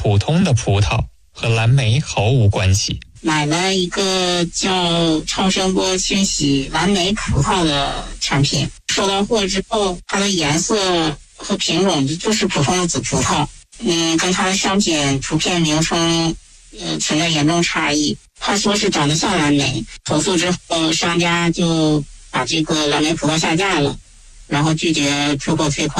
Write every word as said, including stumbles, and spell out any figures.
普通的葡萄，和蓝莓毫无关系。 买了一个叫超声波清洗蓝莓葡萄的产品，收到货之后，它的颜色和品种就是普通的紫葡萄，嗯，跟它的商品图片名称呃存在严重差异。他说是长得像蓝莓，投诉之后，商家就把这个蓝莓葡萄下架了，然后拒绝出口退款。